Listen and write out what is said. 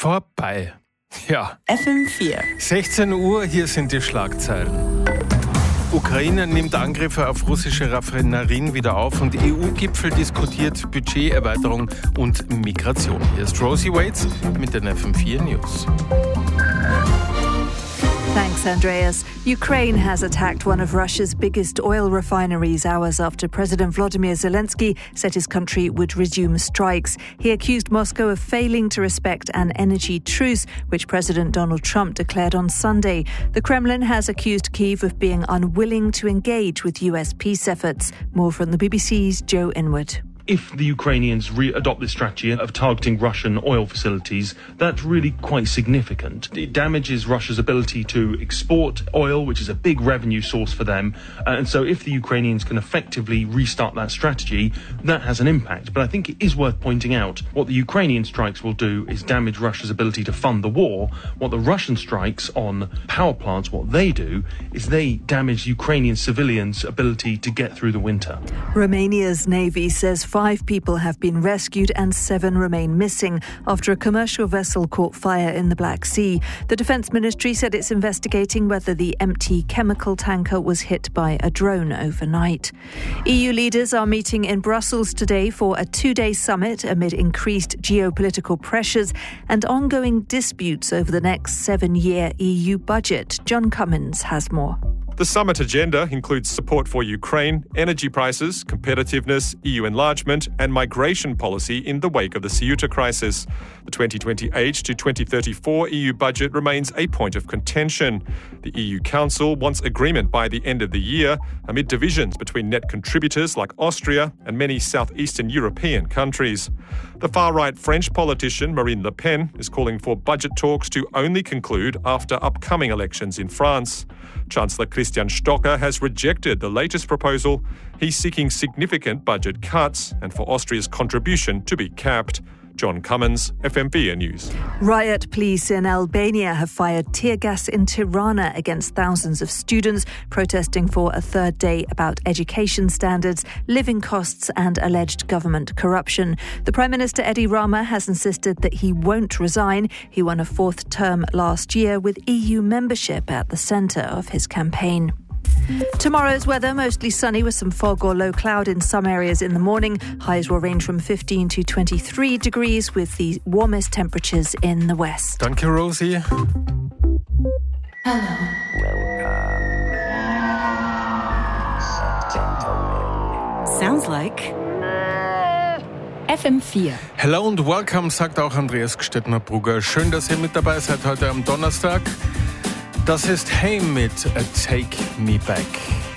vorbei. Ja. FM4. 16 Uhr, hier sind die Schlagzeilen. Ukraine nimmt Angriffe auf russische Raffinerien wieder auf und EU-Gipfel diskutiert Budgeterweiterung und Migration. Hier ist Rosie Waits mit den FM4 News. Thanks, Andreas. Ukraine has attacked one of Russia's biggest oil refineries hours after President Volodymyr Zelensky said his country would resume strikes. He accused Moscow of failing to respect an energy truce, which President Donald Trump declared on Sunday. The Kremlin has accused Kyiv of being unwilling to engage with US peace efforts. More from the BBC's Joe Inwood. If the Ukrainians adopt this strategy of targeting Russian oil facilities, that's really quite significant. It damages Russia's ability to export oil, which is a big revenue source for them. And so if the Ukrainians can effectively restart that strategy, that has an impact. But I think it is worth pointing out what the Ukrainian strikes will do is damage Russia's ability to fund the war. What the Russian strikes on power plants, what they do is they damage Ukrainian civilians' ability to get through the winter. Romania's Navy says 5 people have been rescued and 7 remain missing after a commercial vessel caught fire in the Black Sea. The Defence Ministry said it's investigating whether the empty chemical tanker was hit by a drone overnight. EU leaders are meeting in Brussels today for a 2-day summit amid increased geopolitical pressures and ongoing disputes over the next 7-year EU budget. John Cummins has more. The summit agenda includes support for Ukraine, energy prices, competitiveness, EU enlargement and migration policy in the wake of the Ceuta crisis. The 2028 to 2034 EU budget remains a point of contention. The EU Council wants agreement by the end of the year amid divisions between net contributors like Austria and many southeastern European countries. The far-right French politician Marine Le Pen is calling for budget talks to only conclude after upcoming elections in France. Chancellor Christian Stocker has rejected the latest proposal. He's seeking significant budget cuts and for Austria's contribution to be capped. John Cummins, FM4 News. Riot police in Albania have fired tear gas in Tirana against thousands of students protesting for a third day about education standards, living costs and alleged government corruption. The Prime Minister Edi Rama has insisted that he won't resign. He won a 4th term last year with EU membership at the centre of his campaign. Tomorrow's weather, mostly sunny with some fog or low cloud in some areas in the morning. Highs will range from 15 to 23 degrees with the warmest temperatures in the west. Danke, Rosie. Hello. Sounds like FM4. Hello und welcome, sagt auch Andreas Gstettner-Brugger. Schön, dass ihr mit dabei seid heute am Donnerstag. Das ist Hey mit Take Me Back.